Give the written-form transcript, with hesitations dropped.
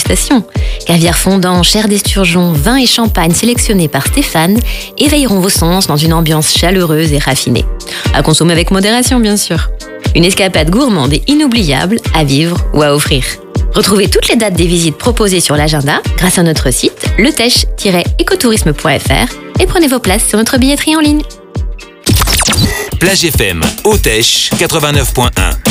dégustation. Caviar fondant, chair d'esturgeon, vin et champagne sélectionnés par Stéphane éveilleront vos sens dans une ambiance chaleureuse et raffinée. À consommer avec modération, bien sûr. Une escapade gourmande et inoubliable à vivre ou à offrir. Retrouvez toutes les dates des visites proposées sur l'agenda grâce à notre site letech-ecotourisme.fr et prenez vos places sur notre billetterie en ligne. Plage FM, Autèche 89.1.